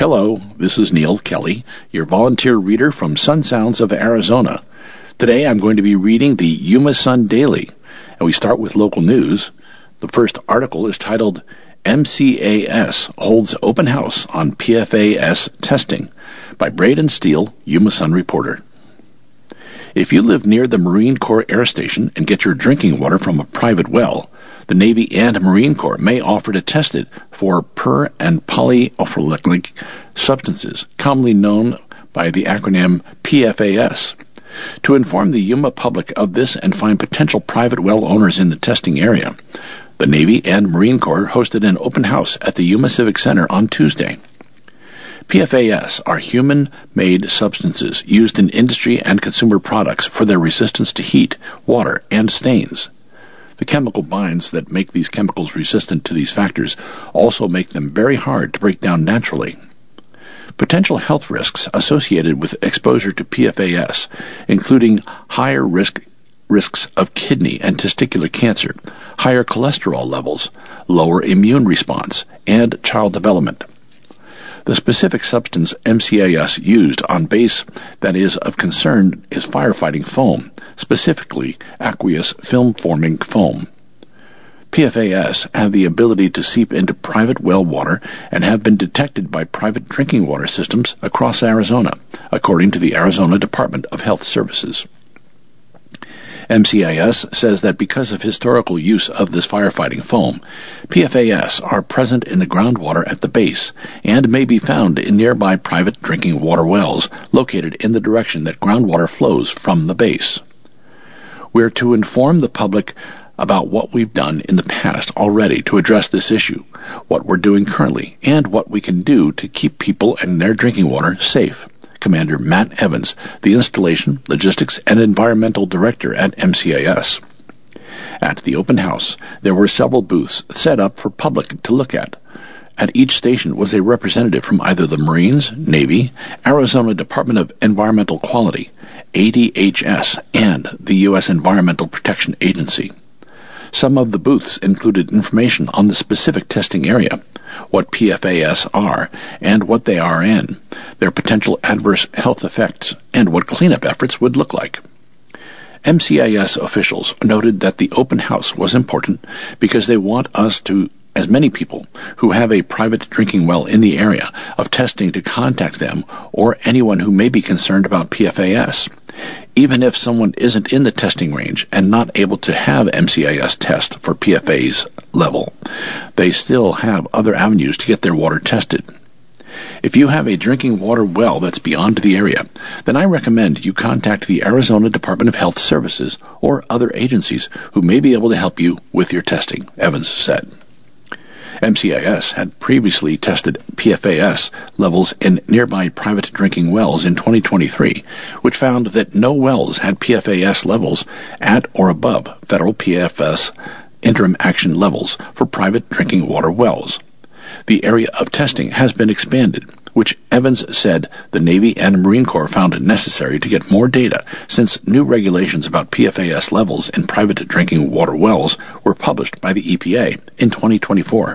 Hello, this is Neil Kelly, your volunteer reader from Sun Sounds of Arizona. Today I'm going to be reading the Yuma Sun Daily, and we start with local news. The first article is titled, MCAS Holds Open House on PFAS Testing, by Braden Steele, Yuma Sun reporter. If you live near the Marine Corps Air Station and get your drinking water from a private well, the Navy and Marine Corps may offer to test it for per- and polyolefinic substances, commonly known by the acronym PFAS. To inform the Yuma public of this and find potential private well owners in the testing area, the Navy and Marine Corps hosted an open house at the Yuma Civic Center on Tuesday. PFAS are human-made substances used in industry and consumer products for their resistance to heat, water, and stains. The chemical binds that make these chemicals resistant to these factors also make them very hard to break down naturally. Potential health risks associated with exposure to PFAS, including higher risks of kidney and testicular cancer, higher cholesterol levels, lower immune response, and child development. The specific substance MCAS used on base that is of concern is firefighting foam, specifically aqueous film-forming foam. PFAS have the ability to seep into private well water and have been detected by private drinking water systems across Arizona, according to the Arizona Department of Health Services. MCAS says that because of historical use of this firefighting foam, PFAS are present in the groundwater at the base and may be found in nearby private drinking water wells located in the direction that groundwater flows from the base. We're to inform the public about what we've done in the past already to address this issue, what we're doing currently, and what we can do to keep people and their drinking water safe. Commander Matt Evans, the Installation, Logistics, and Environmental Director at MCAS. At the open house, there were several booths set up for public to look at. At each station was a representative from either the Marines, Navy, Arizona Department of Environmental Quality, ADHS, and the U.S. Environmental Protection Agency. Some of the booths included information on the specific testing area, what PFAS are, and what they are in, their potential adverse health effects, and what cleanup efforts would look like. MCAS officials noted that the open house was important because they want as many people who have a private drinking well in the area of testing to contact them or anyone who may be concerned about PFAS. Even if someone isn't in the testing range and not able to have MCAS test for PFAS level, they still have other avenues to get their water tested. If you have a drinking water well that's beyond the area, then I recommend you contact the Arizona Department of Health Services or other agencies who may be able to help you with your testing, Evans said. MCAS had previously tested PFAS levels in nearby private drinking wells in 2023, which found that no wells had PFAS levels at or above federal PFAS interim action levels for private drinking water wells. The area of testing has been expanded, which Evans said the Navy and Marine Corps found necessary to get more data since new regulations about PFAS levels in private drinking water wells were published by the EPA in 2024.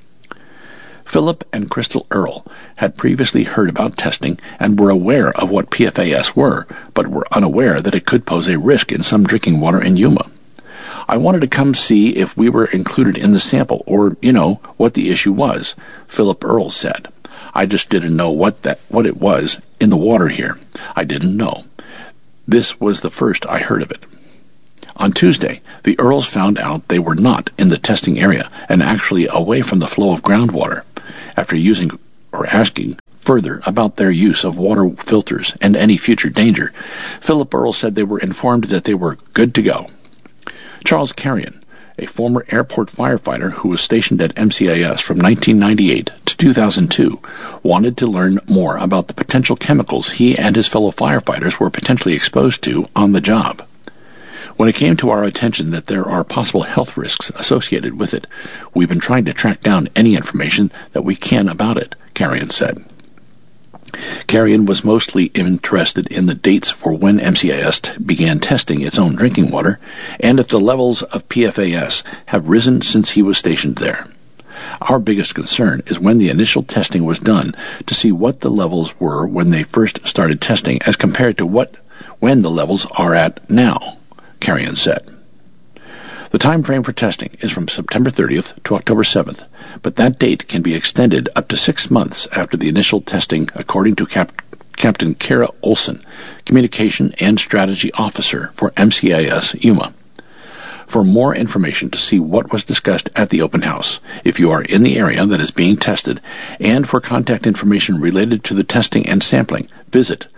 Philip and Crystal Earle had previously heard about testing and were aware of what PFAS were, but were unaware that it could pose a risk in some drinking water in Yuma. I wanted to come see if we were included in the sample or, what the issue was, Philip Earle said. I just didn't know what it was in the water here. I didn't know. This was the first I heard of it. On Tuesday, the Earls found out they were not in the testing area and actually away from the flow of groundwater. After asking further about their use of water filters and any future danger, Philip Earle said they were informed that they were good to go. Charles Carrion, a former airport firefighter who was stationed at MCAS from 1998 to 2002, wanted to learn more about the potential chemicals he and his fellow firefighters were potentially exposed to on the job. When it came to our attention that there are possible health risks associated with it, we've been trying to track down any information that we can about it, Carrion said. Carrion was mostly interested in the dates for when MCAS began testing its own drinking water and if the levels of PFAS have risen since he was stationed there. Our biggest concern is when the initial testing was done to see what the levels were when they first started testing as compared to when the levels are at now, Carrion said. The time frame for testing is from September 30th to October 7th, but that date can be extended up to 6 months after the initial testing, according to Captain Kara Olson, Communication and Strategy Officer for MCIS Yuma. For more information to see what was discussed at the open house, if you are in the area that is being tested, and for contact information related to the testing and sampling, visit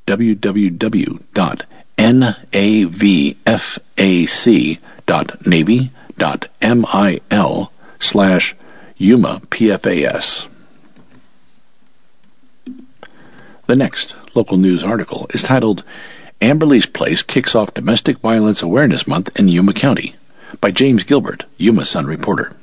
www.navy.mil/Yuma-PFAS. The next local news article is titled, Amberley's Place Kicks Off Domestic Violence Awareness Month in Yuma County, by James Gilbert, Yuma Sun reporter.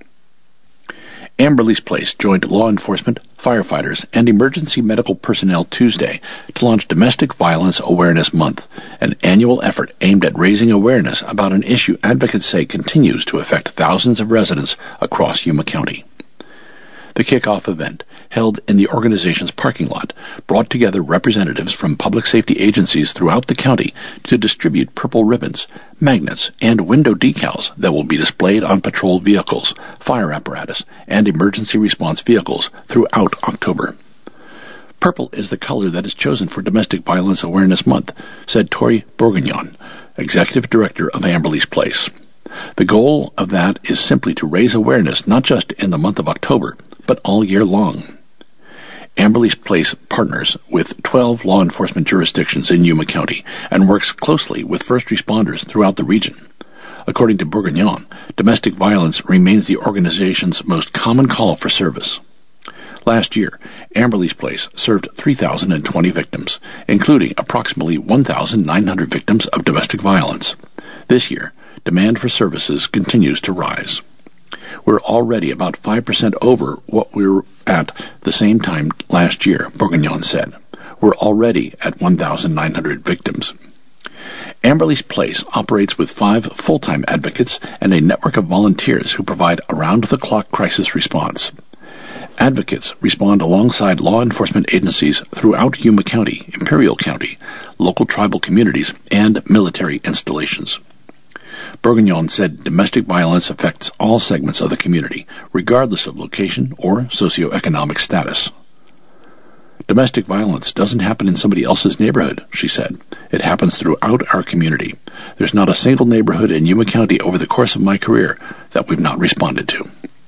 Amberley's Place joined law enforcement, firefighters, and emergency medical personnel Tuesday to launch Domestic Violence Awareness Month, an annual effort aimed at raising awareness about an issue advocates say continues to affect thousands of residents across Yuma County. The kickoff event, held in the organization's parking lot, brought together representatives from public safety agencies throughout the county to distribute purple ribbons, magnets, and window decals that will be displayed on patrol vehicles, fire apparatus, and emergency response vehicles throughout October. Purple is the color that is chosen for Domestic Violence Awareness Month, said Tori Bourguignon, Executive Director of Amberley's Place. The goal of that is simply to raise awareness not just in the month of October, but all year long. Amberley's Place partners with 12 law enforcement jurisdictions in Yuma County and works closely with first responders throughout the region. According to Bourguignon, domestic violence remains the organization's most common call for service. Last year, Amberley's Place served 3,020 victims, including approximately 1,900 victims of domestic violence. This year, demand for services continues to rise. We're already about 5% over what we were at the same time last year, Bourguignon said. We're already at 1,900 victims. Amberley's Place operates with 5 full-time advocates and a network of volunteers who provide around-the-clock crisis response. Advocates respond alongside law enforcement agencies throughout Yuma County, Imperial County, local tribal communities, and military installations. Bourguignon said domestic violence affects all segments of the community, regardless of location or socioeconomic status. Domestic violence doesn't happen in somebody else's neighborhood, she said. It happens throughout our community. There's not a single neighborhood in Yuma County over the course of my career that we've not responded to.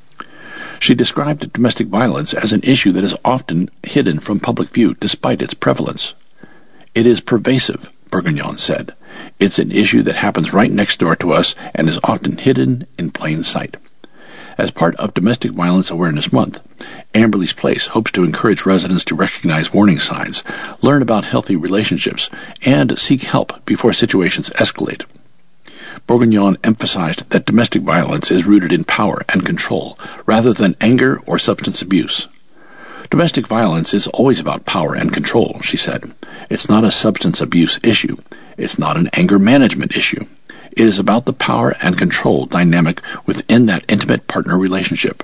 She described domestic violence as an issue that is often hidden from public view despite its prevalence. It is pervasive, Bourguignon said. It's an issue that happens right next door to us and is often hidden in plain sight. As part of Domestic Violence Awareness Month, Amberley's Place hopes to encourage residents to recognize warning signs, learn about healthy relationships, and seek help before situations escalate. Bourguignon emphasized that domestic violence is rooted in power and control, rather than anger or substance abuse. Domestic violence is always about power and control, she said. It's not a substance abuse issue. It's not an anger management issue. It is about the power and control dynamic within that intimate partner relationship.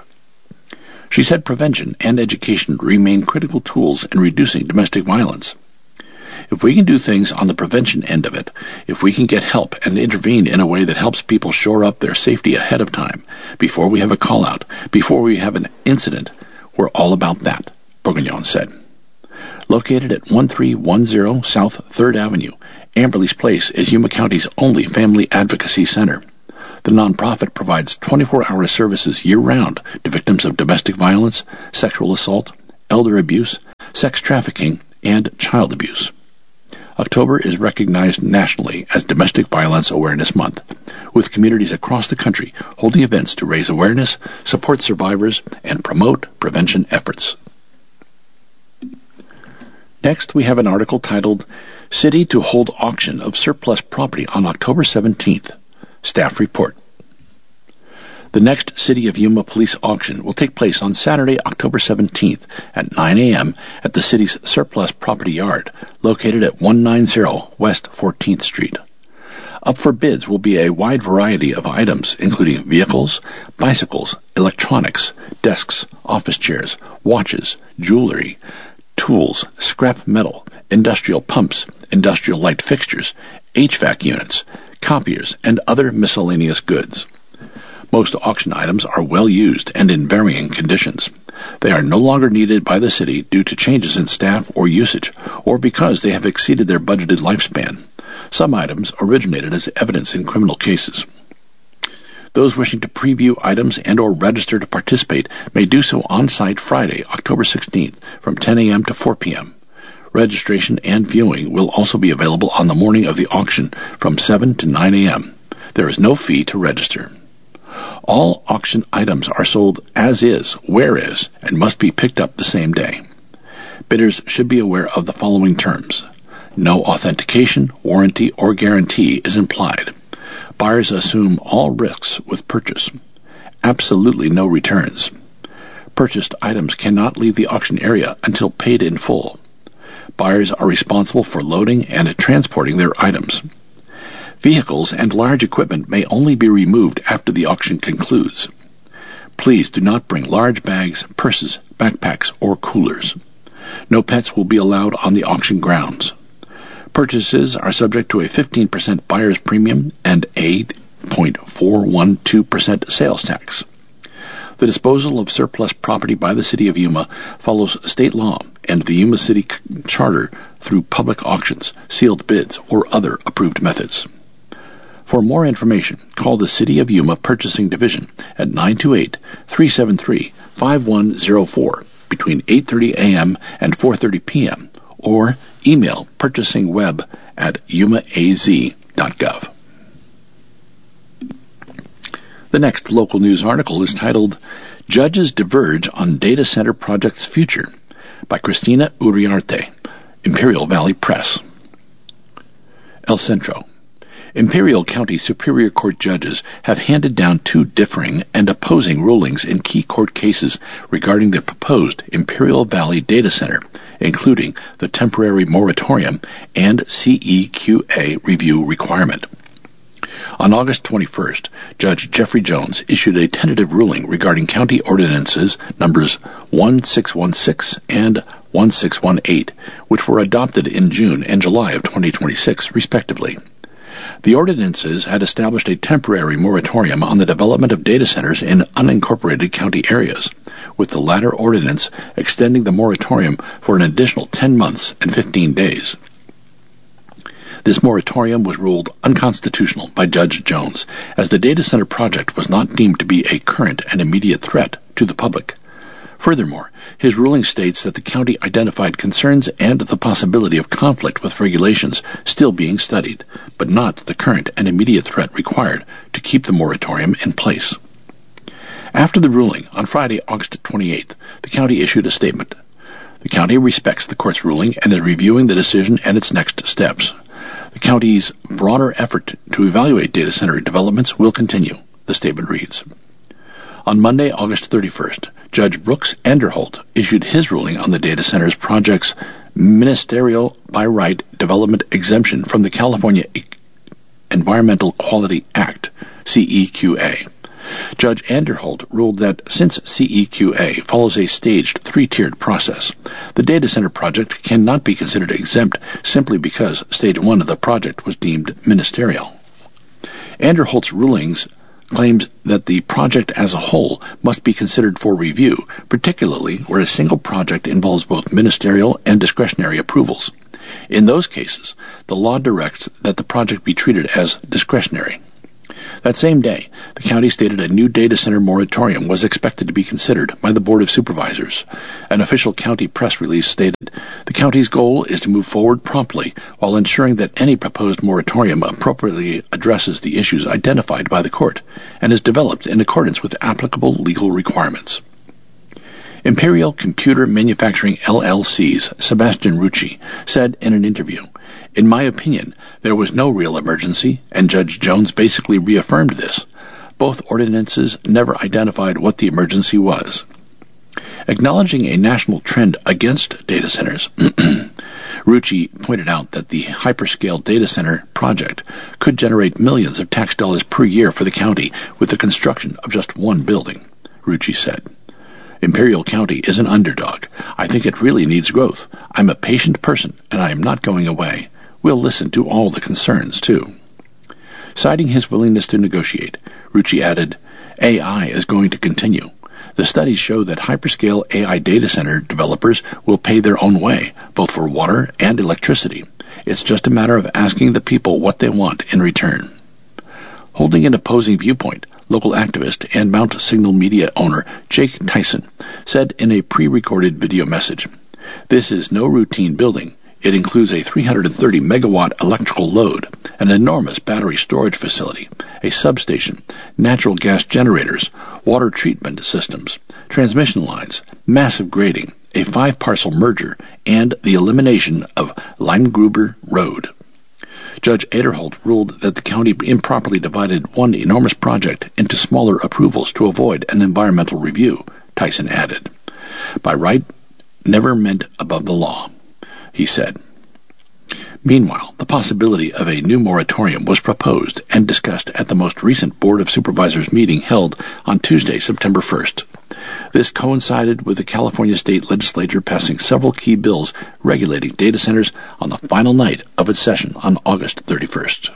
She said prevention and education remain critical tools in reducing domestic violence. If we can do things on the prevention end of it, if we can get help and intervene in a way that helps people shore up their safety ahead of time, before we have a call-out, before we have an incident, we're all about that, Bourguignon said. Located at 1310 South 3rd Avenue, Amberley's Place is Yuma County's only family advocacy center. The nonprofit provides 24-hour services year-round to victims of domestic violence, sexual assault, elder abuse, sex trafficking, and child abuse. October is recognized nationally as Domestic Violence Awareness Month, with communities across the country holding events to raise awareness, support survivors, and promote prevention efforts. Next, we have an article titled, City to Hold Auction of Surplus Property on October 17th. Staff report. The next City of Yuma Police Auction will take place on Saturday, October 17th at 9 a.m. at the city's Surplus Property Yard, located at 190 West 14th Street. Up for bids will be a wide variety of items, including vehicles, bicycles, electronics, desks, office chairs, watches, jewelry, tools, scrap metal, industrial pumps, industrial light fixtures, HVAC units, copiers, and other miscellaneous goods. Most auction items are well used and in varying conditions. They are no longer needed by the city due to changes in staff or usage, or because they have exceeded their budgeted lifespan. Some items originated as evidence in criminal cases. Those wishing to preview items and or register to participate may do so on-site Friday, October 16th from 10 a.m. to 4 p.m. Registration and viewing will also be available on the morning of the auction from 7 to 9 a.m. There is no fee to register. All auction items are sold as is, where is, and must be picked up the same day. Bidders should be aware of the following terms. No authentication, warranty, or guarantee is implied. Buyers assume all risks with purchase. Absolutely no returns. Purchased items cannot leave the auction area until paid in full. Buyers are responsible for loading and transporting their items. Vehicles and large equipment may only be removed after the auction concludes. Please do not bring large bags, purses, backpacks, or coolers. No pets will be allowed on the auction grounds. Purchases are subject to a 15% buyer's premium and a 0.412% sales tax. The disposal of surplus property by the City of Yuma follows state law and the Yuma City Charter through public auctions, sealed bids, or other approved methods. For more information, call the City of Yuma Purchasing Division at 928-373-5104 between 8:30 a.m. and 4:30 p.m. or email purchasingweb@yumaaz.gov. The next local news article is titled, Judges Diverge on Data Center Project's Future by Cristina Uriarte, Imperial Valley Press. El Centro. Imperial County Superior Court judges have handed down two differing and opposing rulings in key court cases regarding the proposed Imperial Valley Data Center, including the temporary moratorium and CEQA review requirement. On August 21st, Judge Jeffrey Jones issued a tentative ruling regarding county ordinances numbers 1616 and 1618, which were adopted in June and July of 2026, respectively. The ordinances had established a temporary moratorium on the development of data centers in unincorporated county areas, with the latter ordinance extending the moratorium for an additional 10 months and 15 days. This moratorium was ruled unconstitutional by Judge Jones, as the data center project was not deemed to be a current and immediate threat to the public. Furthermore, his ruling states that the county identified concerns and the possibility of conflict with regulations still being studied, but not the current and immediate threat required to keep the moratorium in place. After the ruling, on Friday, August 28th, the county issued a statement. The county respects the court's ruling and is reviewing the decision and its next steps. The county's broader effort to evaluate data center developments will continue, the statement reads. On Monday, August 31st, Judge Brooks Anderholt issued his ruling on the data centers project's ministerial by right development exemption from the California Environmental Quality Act, CEQA. Judge Anderholt ruled that since CEQA follows a staged three-tiered process, the data center project cannot be considered exempt simply because Stage 1 of the project was deemed ministerial. Anderholt's rulings claims that the project as a whole must be considered for review, particularly where a single project involves both ministerial and discretionary approvals. In those cases, the law directs that the project be treated as discretionary. That same day, the county stated a new data center moratorium was expected to be considered by the Board of Supervisors. An official county press release stated, the county's goal is to move forward promptly while ensuring that any proposed moratorium appropriately addresses the issues identified by the court and is developed in accordance with applicable legal requirements. Imperial Computer Manufacturing LLC's Sebastian Rucci said in an interview, in my opinion, there was no real emergency, and Judge Jones basically reaffirmed this. Both ordinances never identified what the emergency was. Acknowledging a national trend against data centers, Rucci pointed out that the hyperscale data center project could generate millions of tax dollars per year for the county with the construction of just one building. Rucci said, "Imperial County is an underdog. I think it really needs growth. I'm a patient person, and I am not going away. We'll listen to all the concerns, too." Citing his willingness to negotiate, Rucci added, "AI is going to continue. The studies show that hyperscale AI data center developers will pay their own way, both for water and electricity. It's just a matter of asking the people what they want in return." Holding an opposing viewpoint, local activist and Mount Signal Media owner Jake Tyson said in a pre-recorded video message, "This is no routine building. It includes a 330-megawatt electrical load, an enormous battery storage facility, a substation, natural gas generators, water treatment systems, transmission lines, massive grading, a 5-parcel merger, and the elimination of Limegruber Road." Judge Aderholt ruled that the county improperly divided one enormous project into smaller approvals to avoid an environmental review, Tyson added. "By right, never meant above the law," he said. Meanwhile, the possibility of a new moratorium was proposed and discussed at the most recent Board of Supervisors meeting held on Tuesday, September 1st. This coincided with the California State Legislature passing several key bills regulating data centers on the final night of its session on August 31st.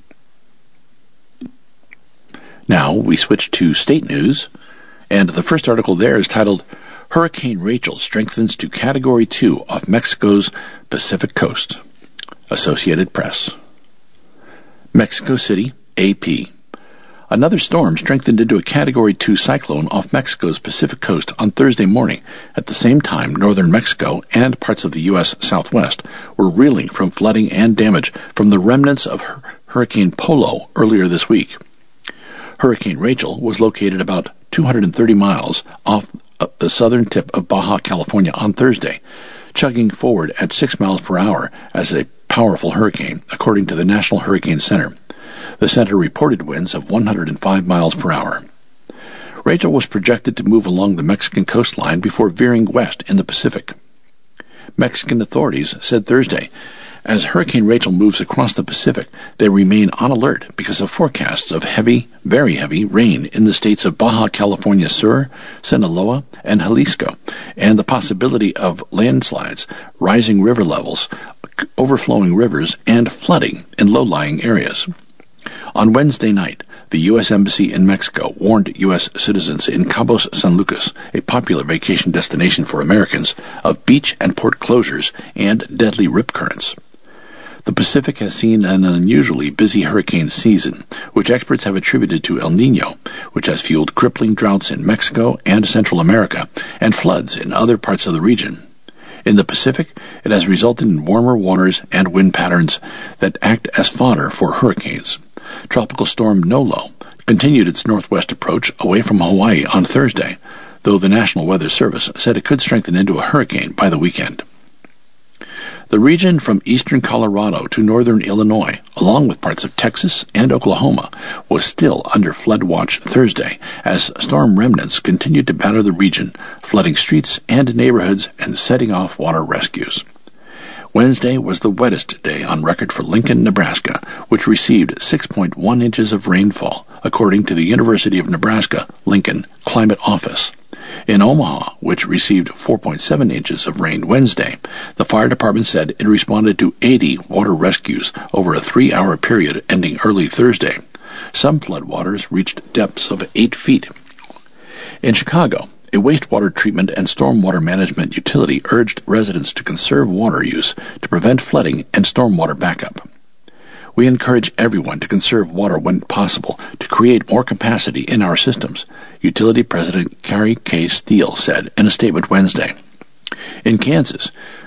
Now we switch to state news, and the first article there is titled, "Hurricane Rachel Strengthens to Category 2 off Mexico's Pacific Coast." Associated Press. Mexico City, AP. Another storm strengthened into a Category 2 cyclone off Mexico's Pacific coast on Thursday morning. At the same time, northern Mexico and parts of the U.S. Southwest were reeling from flooding and damage from the remnants of Hurricane Polo earlier this week. Hurricane Rachel was located about 230 miles off the southern tip of Baja California on Thursday, chugging forward at 6 miles per hour as a powerful hurricane, according to the National Hurricane Center. The center reported winds of 105 miles per hour. Rachel was projected to move along the Mexican coastline before veering west in the Pacific. Mexican authorities said Thursday, as Hurricane Rachel moves across the Pacific, they remain on alert because of forecasts of heavy, very heavy rain in the states of Baja California Sur, Sinaloa, and Jalisco, and the possibility of landslides, rising river levels, overflowing rivers, and flooding in low-lying areas. On Wednesday night, the U.S. Embassy in Mexico warned U.S. citizens in Cabos San Lucas, a popular vacation destination for Americans, of beach and port closures and deadly rip currents. The Pacific has seen an unusually busy hurricane season, which experts have attributed to El Niño, which has fueled crippling droughts in Mexico and Central America, and floods in other parts of the region. In the Pacific, it has resulted in warmer waters and wind patterns that act as fodder for hurricanes. Tropical storm Nolo continued its northwest approach away from Hawaii on Thursday, though the National Weather Service said it could strengthen into a hurricane by the weekend. The region from eastern Colorado to northern Illinois, along with parts of Texas and Oklahoma, was still under flood watch Thursday as storm remnants continued to batter the region, flooding streets and neighborhoods and setting off water rescues. Wednesday was the wettest day on record for Lincoln, Nebraska, which received 6.1 inches of rainfall, according to the University of Nebraska-Lincoln Climate Office. In Omaha, which received 4.7 inches of rain Wednesday, the fire department said it responded to 80 water rescues over a 3-hour period ending early Thursday. Some floodwaters reached depths of 8 feet. In Chicago, a wastewater treatment and stormwater management utility urged residents to conserve water use to prevent flooding and stormwater backup. "We encourage everyone to conserve water when possible to create more capacity in our systems," Utility President Carrie K. Steele said in a statement Wednesday. In Kansas,